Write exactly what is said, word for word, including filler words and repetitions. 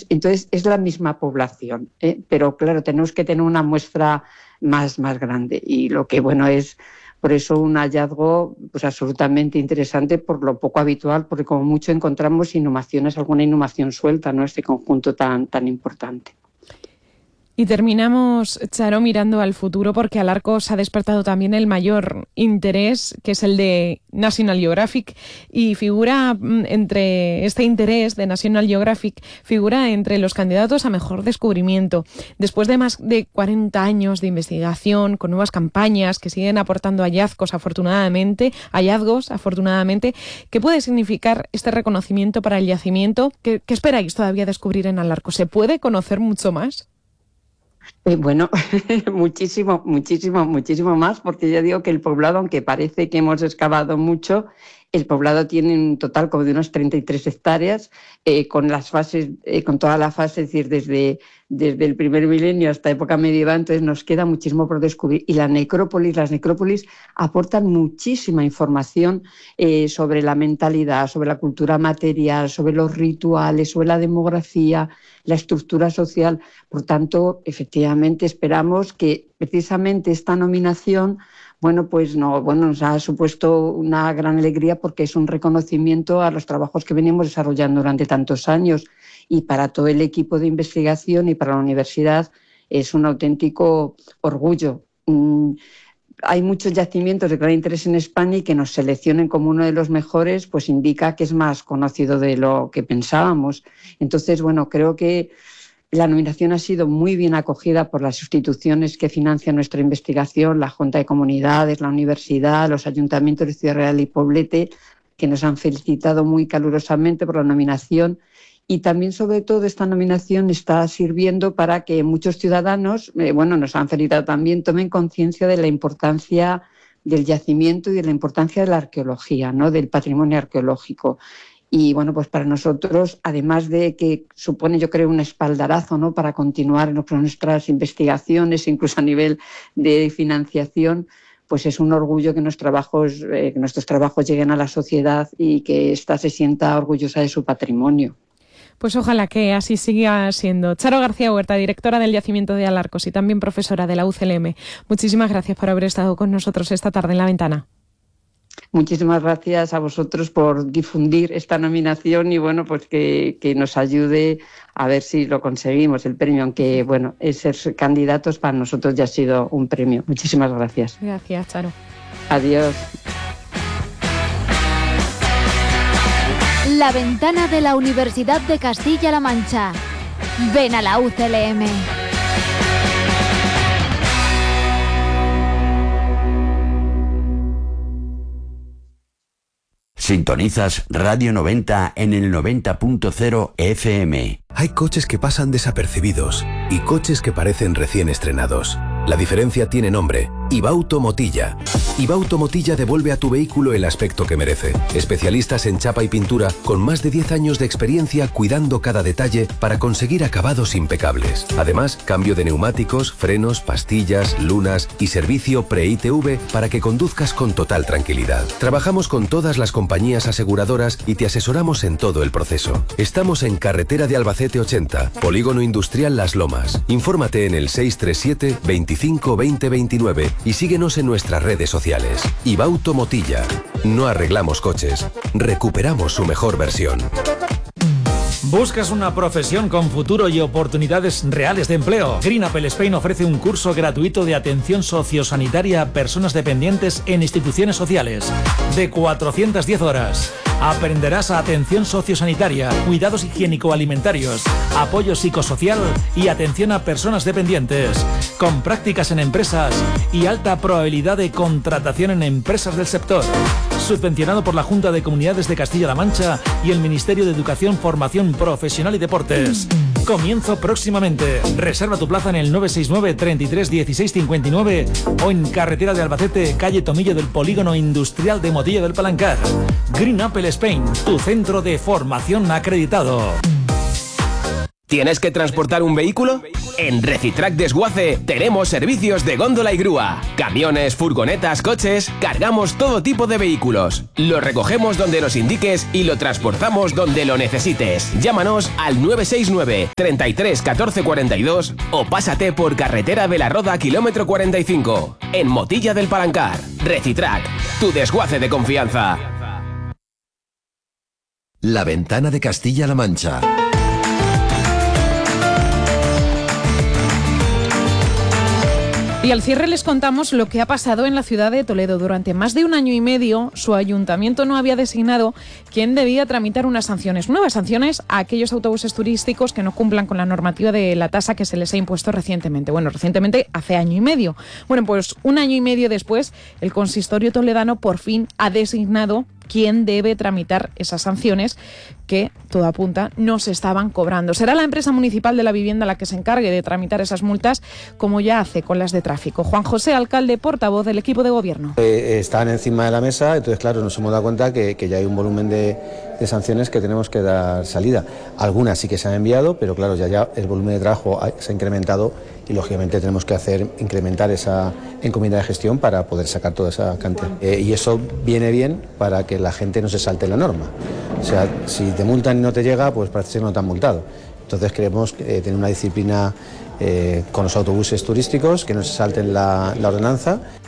años. Entonces es la misma población, ¿eh? Pero claro, tenemos que tener una muestra más, más grande y lo que bueno es por eso un hallazgo pues absolutamente interesante por lo poco habitual, porque como mucho encontramos inhumaciones, alguna inhumación suelta, ¿no? Este conjunto tan, tan importante. Y terminamos, Charo, mirando al futuro, porque al Arcos ha despertado también el mayor interés, que es el de National Geographic, y figura entre este interés de National Geographic, figura entre los candidatos a mejor descubrimiento. Después de más de cuarenta años de investigación, con nuevas campañas que siguen aportando hallazgos, afortunadamente, hallazgos, afortunadamente, ¿qué puede significar este reconocimiento para el yacimiento? ¿Qué, qué esperáis todavía descubrir en Alarcos? ¿Se puede conocer mucho más? Eh, bueno, muchísimo, muchísimo, muchísimo más, porque ya digo que el poblado, aunque parece que hemos excavado mucho, el poblado tiene un total como de unas treinta y tres hectáreas, eh, con las fases, eh, con toda la fase, es decir, desde, desde el primer milenio hasta época medieval, entonces nos queda muchísimo por descubrir. Y la necrópolis, las necrópolis aportan muchísima información eh, sobre la mentalidad, sobre la cultura material, sobre los rituales, sobre la demografía, la estructura social. Por tanto, efectivamente, esperamos que precisamente esta nominación Bueno, pues no, bueno, nos ha supuesto una gran alegría porque es un reconocimiento a los trabajos que venimos desarrollando durante tantos años y para todo el equipo de investigación y para la universidad es un auténtico orgullo. Mm, hay muchos yacimientos de gran interés en España y que nos seleccionen como uno de los mejores, pues indica que es más conocido de lo que pensábamos. Entonces, bueno, creo que la nominación ha sido muy bien acogida por las instituciones que financian nuestra investigación, la Junta de Comunidades, la Universidad, los ayuntamientos de Ciudad Real y Poblete, que nos han felicitado muy calurosamente por la nominación. Y también, sobre todo, esta nominación está sirviendo para que muchos ciudadanos, eh, bueno, nos han felicitado también, tomen conciencia de la importancia del yacimiento y de la importancia de la arqueología, ¿no? Del patrimonio arqueológico. Y bueno, pues para nosotros, además de que supone, yo creo, un espaldarazo, ¿no? Para continuar en nuestras investigaciones, incluso a nivel de financiación, pues es un orgullo que nuestros trabajos, eh, que nuestros trabajos lleguen a la sociedad y que ésta se sienta orgullosa de su patrimonio. Pues ojalá que así siga siendo. Charo García Huerta, directora del Yacimiento de Alarcos y también profesora de la U C L M. Muchísimas gracias por haber estado con nosotros esta tarde en La Ventana. Muchísimas gracias a vosotros por difundir esta nominación y bueno, pues que, que nos ayude a ver si lo conseguimos, el premio, aunque bueno, ser candidatos para nosotros ya ha sido un premio. Muchísimas gracias. Gracias, Charo. Adiós. La Ventana de la Universidad de Castilla-La Mancha. Ven a la U C L M. Sintonizas Radio noventa en el noventa punto cero F M. Hay coches que pasan desapercibidos y coches que parecen recién estrenados. La diferencia tiene nombre: Ibauto Motilla. Ibauto Motilla devuelve a tu vehículo el aspecto que merece. Especialistas en chapa y pintura con más de diez años de experiencia cuidando cada detalle para conseguir acabados impecables. Además, cambio de neumáticos, frenos, pastillas, lunas y servicio pre-I T V para que conduzcas con total tranquilidad. Trabajamos con todas las compañías aseguradoras y te asesoramos en todo el proceso. Estamos en Carretera de Albacete ochenta, Polígono Industrial Las Lomas. Infórmate en el seis tres siete, veinticinco, veinte, veintinueve y síguenos en nuestras redes sociales. Ibauto Motilla. No arreglamos coches, recuperamos su mejor versión. ¿Buscas una profesión con futuro y oportunidades reales de empleo? Green Apple Spain ofrece un curso gratuito de atención sociosanitaria a personas dependientes en instituciones sociales, de cuatrocientas diez horas. Aprenderás atención sociosanitaria, cuidados higiénico-alimentarios, apoyo psicosocial y atención a personas dependientes, con prácticas en empresas y alta probabilidad de contratación en empresas del sector. Subvencionado por la Junta de Comunidades de Castilla-La Mancha y el Ministerio de Educación, Formación Profesional y Deportes. Comienzo próximamente. Reserva tu plaza en el nueve seis nueve, treinta y tres, dieciséis cincuenta y nueve o en Carretera de Albacete, calle Tomillo del Polígono Industrial de Motilla del Palancar. Green Apple Spain, tu centro de formación acreditado. ¿Tienes que transportar un vehículo? En Recitrac Desguace tenemos servicios de góndola y grúa. Camiones, furgonetas, coches, cargamos todo tipo de vehículos. Lo recogemos donde nos indiques y lo transportamos donde lo necesites. Llámanos al nueve seis nueve, treinta y tres, catorce cuarenta y dos o pásate por Carretera de la Roda, kilómetro cuarenta y cinco. En Motilla del Palancar. Recitrac, tu desguace de confianza. La Ventana de Castilla-La Mancha. Y al cierre les contamos lo que ha pasado en la ciudad de Toledo. Durante más de un año y medio, su ayuntamiento no había designado quién debía tramitar unas sanciones, nuevas sanciones a aquellos autobuses turísticos que no cumplan con la normativa de la tasa que se les ha impuesto recientemente. Bueno, recientemente hace año y medio. Bueno, pues un año y medio después, el consistorio toledano por fin ha designado quién debe tramitar esas sanciones que, todo apunta, no se estaban cobrando. Será la empresa municipal de la vivienda la que se encargue de tramitar esas multas, como ya hace con las de tráfico. Juan José, alcalde, portavoz del equipo de gobierno. Eh, están encima de la mesa, entonces claro, nos hemos dado cuenta que, que ya hay un volumen de, de sanciones que tenemos que dar salida. Algunas sí que se han enviado, pero claro, ya, ya el volumen de trabajo se ha incrementado y lógicamente tenemos que hacer incrementar esa encomienda de gestión para poder sacar toda esa cantidad. Eh, y eso viene bien para que la gente no se salte la norma. O sea, si te multan y no te llega, pues parece ser que no te han multado. Entonces queremos eh, tener una disciplina eh, con los autobuses turísticos, que no se salten la, la ordenanza.